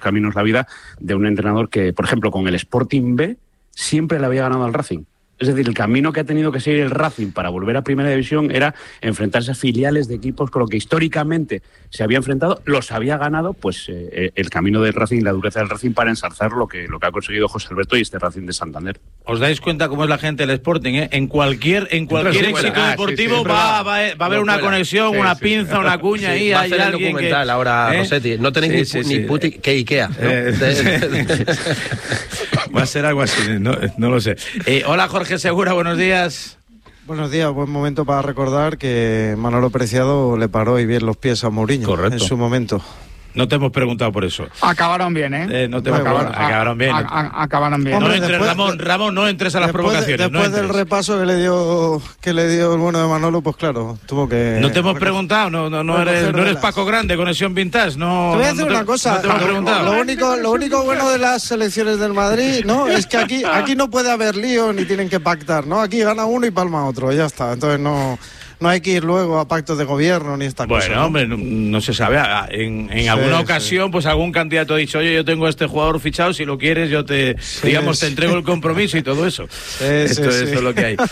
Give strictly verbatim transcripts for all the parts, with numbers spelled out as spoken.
caminos la vida de un entrenador que, por ejemplo, con el Sporting B siempre le había ganado al Racing. Es decir, el camino que ha tenido que seguir el Racing para volver a Primera División era enfrentarse a filiales de equipos con lo que históricamente se había enfrentado, los había ganado, pues eh, el camino del Racing, la dureza del Racing para ensalzar lo que, lo que ha conseguido José Alberto y este Racing de Santander. ¿Os dais cuenta cómo es la gente del Sporting? ¿eh? En cualquier en cualquier éxito ah, deportivo sí, sí, va, va, va a haber una conexión, sí, una sí, pinza, sí. una cuña sí, ahí. Va a hacer el documental que, ahora, ¿eh? Rossetti. No tenéis sí, ni, sí, ni sí. puti que Ikea. ¿no? Eh, va a ser algo así, no, no lo sé. Eh, hola Jorge Segura, buenos días. Buenos días, buen momento para recordar que Manolo Preciado le paró y bien los pies a Mourinho. Correcto. En su momento. No te hemos preguntado por eso. Acabaron bien, ¿eh? eh no te hemos acabaron, a, acabaron bien. A, a, acabaron bien. No Hombre, entres, después, Ramón, Ramón, no entres a las después provocaciones. De, después no del repaso que le dio que le dio el bueno de Manolo, pues claro, tuvo que... No te hemos preguntado, no, no, no, eres, no eres Paco Grande, Conexión Vintage, no... Te voy a decir no una te, cosa, no te hemos preguntado. Lo único, lo único bueno de las selecciones del Madrid, ¿no? Es que aquí, aquí no puede haber lío ni tienen que pactar, ¿no? Aquí gana uno y palma otro, y ya está, entonces no... No hay que ir luego a pactos de gobierno ni esta bueno, cosa. Bueno, hombre, no, no se sabe. En, en sí, alguna ocasión, sí. pues algún candidato ha dicho, oye, yo tengo a este jugador fichado, si lo quieres, yo te, sí, digamos, sí. te entrego el compromiso y todo eso. Sí, esto, sí, esto sí. es lo que hay.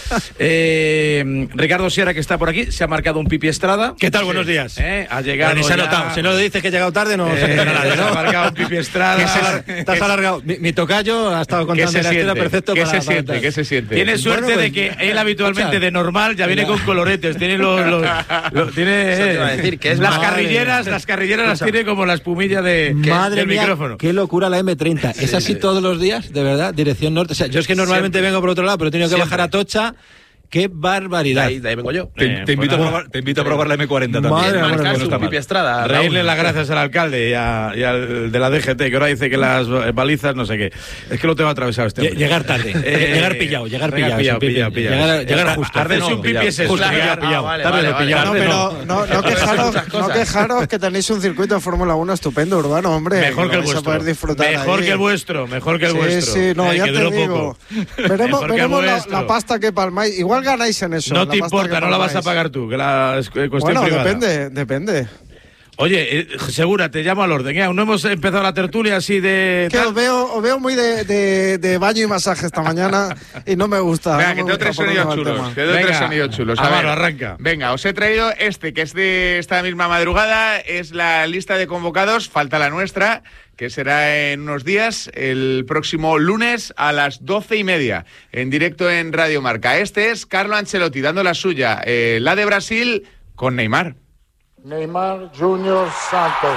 Eh, Ricardo Sierra, que está por aquí, se ha marcado un Pipi Estrada. ¿Qué tal? Sí. Buenos días. Eh, ha llegado. Bueno, se ha notado. Si no dices que ha llegado tarde, no eh, se entera nadie, ¿no? Se ha marcado un Pipi Estrada. Te has alargado. Mi, mi tocayo ha estado contando la historia perfecto ¿Qué para, se siente? para ¿Qué se siente? Tiene suerte bueno, pues, de que él habitualmente escucha. de normal ya viene con coloretes, tiene los, los Lo, tiene eh, decir, que es las carrilleras, las carrilleras las tiene como la espumilla de, Madre del mía, micrófono. Qué locura la eme treinta. Sí, ¿es así sí. todos los días? De verdad, dirección norte. O sea, yo es que normalmente Siempre. vengo por otro lado, pero he tenido que Siempre. bajar a Tocha. ¡Qué barbaridad! De ahí, de ahí vengo yo. Te, eh, te, invito, a probar, te invito a probar la eme cuarenta también. Madre, madre, madre, no Pipi Estrada. Reírle las gracias al alcalde y, a, y al de la D G T, que ahora dice que las balizas, no sé qué. Es que lo tengo atravesado este hombre. Llegar tarde. eh, llegar pillado, llegar pillado. Pillado, pillado, pillado. Llegar, llegar justo. Arderse un pipi es eso. Llegar pillado. Tarde pillado. No, no, no quejaros, no quejaros que tenéis un circuito de Fórmula uno estupendo, urbano, hombre. Mejor que el vuestro. Mejor que el vuestro, mejor que el vuestro. Sí, sí, no, ya te digo. Veremos la pasta que palmáis. Igual ganáis en eso. No te importa, no la vas a pagar tú, que la es cuestión bueno, privada. depende, depende. Oye, eh, Segura, te llamo al orden. ¿eh? Aún no hemos empezado la tertulia así de... Que os veo, os veo muy de, de, de baño y masaje esta mañana y no me gusta. Venga, no que me te doy tres sonidos chulos. Te doy tres sonidos chulos. A ver, arranca. Venga, os he traído este, que es de esta misma madrugada. Es la lista de convocados. Falta la nuestra, que será en unos días, el próximo lunes a las doce y media, en directo en Radio Marca. Este es Carlo Ancelotti dando la suya, eh, la de Brasil, con Neymar. Neymar Junior Santos.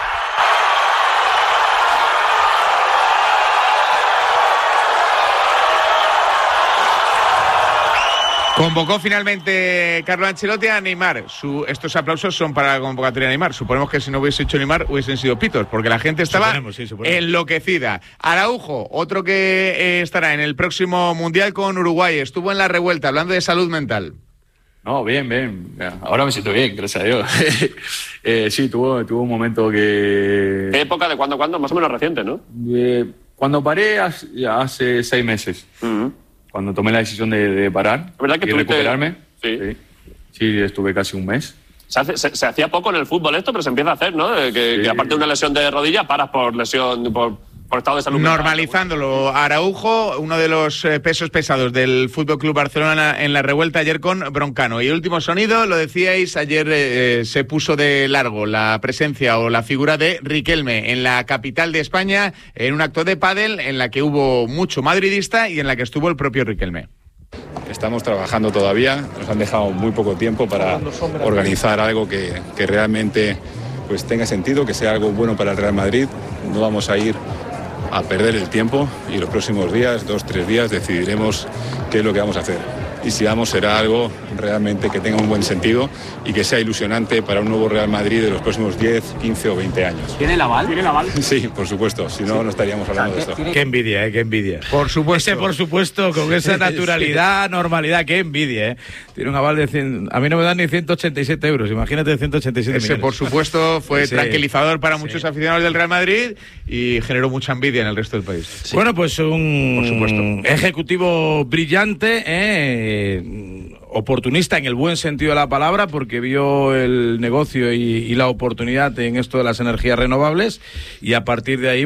Convocó finalmente Carlo Ancelotti a Neymar. Su, estos aplausos son para la convocatoria de Neymar. Suponemos que si no hubiese hecho Neymar hubiesen sido pitos, porque la gente estaba suponemos, sí, suponemos. enloquecida. Araujo, otro que eh, estará en el próximo Mundial con Uruguay, estuvo en la revuelta hablando de salud mental. No, bien, bien. Ahora me siento bien, gracias a Dios. eh, sí, tuvo, tuvo un momento que... ¿Qué época de cuándo, cuándo? Más o menos reciente, ¿no? Eh, cuando paré hace, hace seis meses. Uh-huh. Cuando tomé la decisión de, de parar ¿verdad que y tuviste... recuperarme. Sí. sí. Sí, estuve casi un mes. Se, hace, se, se hacía poco en el fútbol esto, pero se empieza a hacer, ¿no? Que, sí. que aparte de una lesión de rodilla, paras por lesión... por Por estado de salud. Normalizándolo. Araujo, uno de los eh, pesos pesados del Fútbol Club Barcelona en la revuelta ayer con Broncano. Y el último sonido, lo decíais, ayer eh, se puso de largo la presencia o la figura de Riquelme en la capital de España, en un acto de pádel en la que hubo mucho madridista y en la que estuvo el propio Riquelme. Estamos trabajando todavía, nos han dejado muy poco tiempo para organizar algo que, que realmente pues tenga sentido, que sea algo bueno para el Real Madrid. No vamos a ir a perder el tiempo y los próximos días, dos, tres días, decidiremos qué es lo que vamos a hacer. Y si vamos, será algo realmente que tenga un buen sentido y que sea ilusionante para un nuevo Real Madrid de los próximos diez, quince o veinte años. ¿Tiene el aval? ¿Tiene el aval? Sí, por supuesto, si no, sí. no estaríamos hablando de esto. Qué envidia, eh, qué envidia. Por supuesto. Ese, por supuesto, con esa naturalidad, sí. normalidad, qué envidia, eh. Tiene un aval de cien... A mí no me dan ni ciento ochenta y siete euros, imagínate ciento ochenta y siete Ese, millones. por supuesto, fue sí. tranquilizador para muchos sí. aficionados del Real Madrid y generó mucha envidia en el resto del país. Sí. Bueno, pues un por supuesto. ejecutivo brillante, eh, oportunista en el buen sentido de la palabra, porque vio el negocio y, y la oportunidad en esto de las energías renovables y a partir de ahí